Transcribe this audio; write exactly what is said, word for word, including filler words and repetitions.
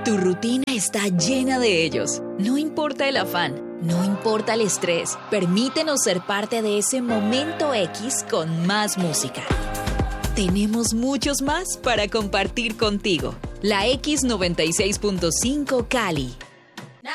Tu rutina está llena de ellos. No importa el afán, no importa el estrés. Permítenos ser parte de ese momento X con más música. Tenemos muchos más para compartir contigo. La X noventa y seis punto cinco Cali.